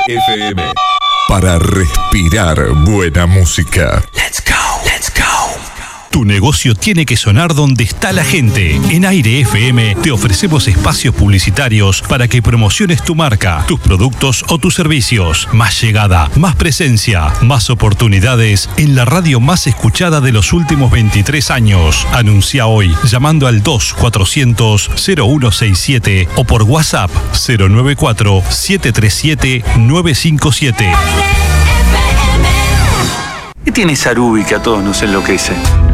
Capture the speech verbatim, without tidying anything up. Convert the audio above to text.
F M. Para respirar buena música. Let's go, let's go. Tu negocio tiene que sonar donde está la gente. En Aire F M te ofrecemos espacios publicitarios para que promociones tu marca, tus productos o tus servicios. Más llegada, más presencia, más oportunidades en la radio más escuchada de los últimos veintitrés años. Anuncia hoy llamando al dos cuatrocientos cero uno sesenta y siete o por WhatsApp cero nueve cuatro siete tres siete nueve cinco siete. ¿Qué tiene Sarubi que a todos nos enloquece?